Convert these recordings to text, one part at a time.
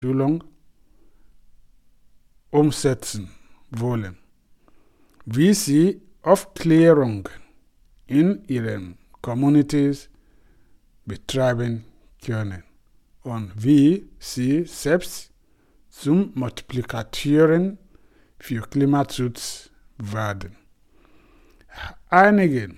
Schulung umsetzen wollen, wie sie Aufklärung in ihren Communities betreiben können und wie sie selbst zum Multiplikatoren für Klimaschutz werden. Einige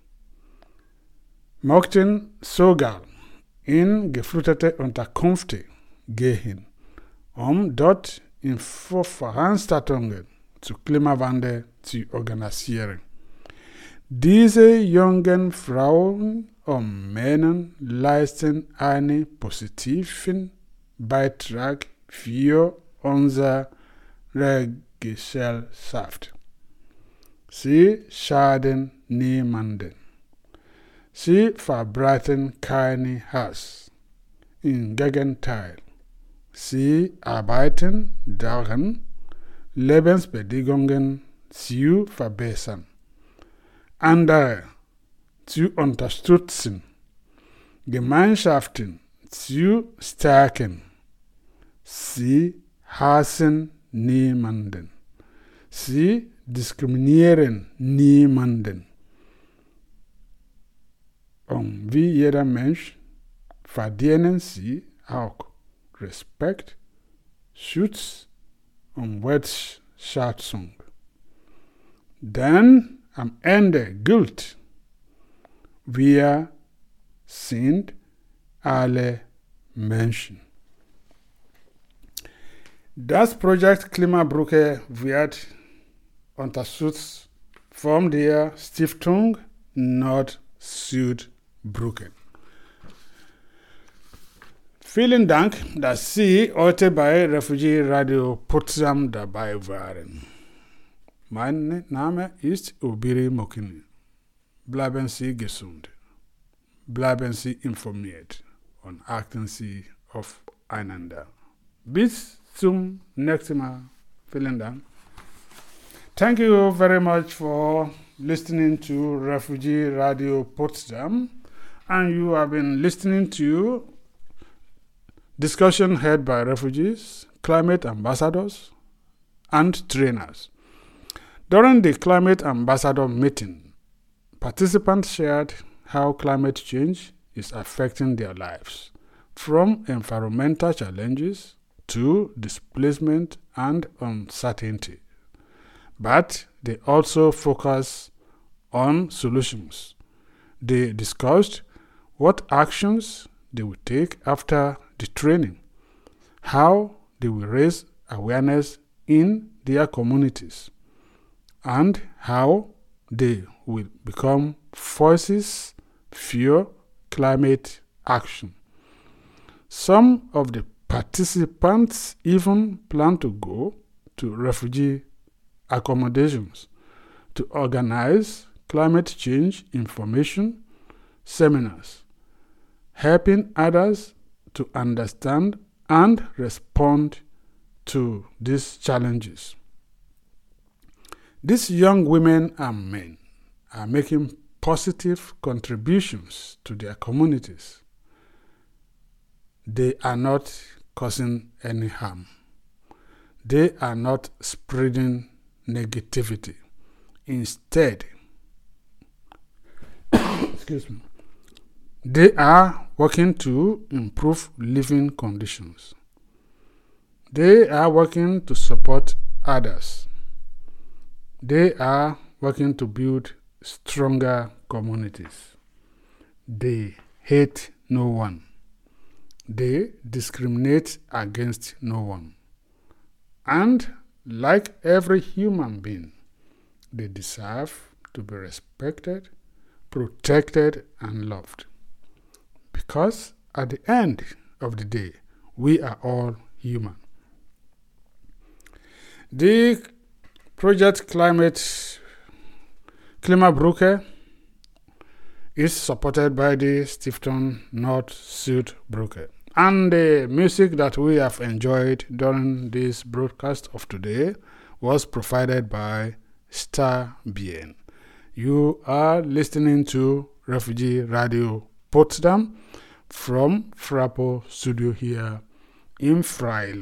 möchten sogar in geflutete Unterkünfte gehen, um dort Infoveranstaltungen zu Klimawandel zu organisieren. Diese jungen Frauen und Männer leisten einen positiven Beitrag für unsere Gesellschaft. Sie schaden niemanden. Sie verbreiten keinen Hass. Im Gegenteil, sie arbeiten daran, Lebensbedingungen zu verbessern, andere zu unterstützen, Gemeinschaften zu stärken. Sie hassen niemanden. Sie diskriminieren niemanden. Und wie jeder Mensch verdienen sie auch Respekt, Schutz und Wertschätzung. Denn am Ende gilt, wir sind alle Menschen. Das Projekt Klimabrücke wird unterstützt von der Stiftung Nord-Süd-Brücke. Vielen Dank, dass Sie heute bei Refugee Radio Potsdam dabei waren. Mein Name ist Obiri Mokini. Bleiben Sie gesund. Bleiben Sie informiert und achten Sie aufeinander. Bis zum nächsten Mal. Vielen Dank. Thank you very much for listening to Refugee Radio Potsdam. And you have been listening to discussion held by refugees, climate ambassadors, and trainers. During the climate ambassador meeting, participants shared how climate change is affecting their lives, from environmental challenges to displacement and uncertainty. But they also focus on solutions. They discussed what actions they will take after the training, how they will raise awareness in their communities, and how they will become voices for climate action. Some of the participants even plan to go to refugee accommodations to organize climate change information seminars, helping others to understand and respond to these challenges. These young women and men are making positive contributions to their communities. They are not causing any harm. They are not spreading negativity. Instead, they are working to improve living conditions. They are working to support others. They are working to build stronger communities. They hate no one. They discriminate against no one. And like every human being, they deserve to be respected, protected, and loved. Because at the end of the day, we are all human. The project Klimabrücke is supported by the Stiftung Nord-Süd-Brücke. And the music that we have enjoyed during this broadcast of today was provided by Star Bien. You are listening to Refugee Radio Potsdam from Frappo Studio here im Freiland.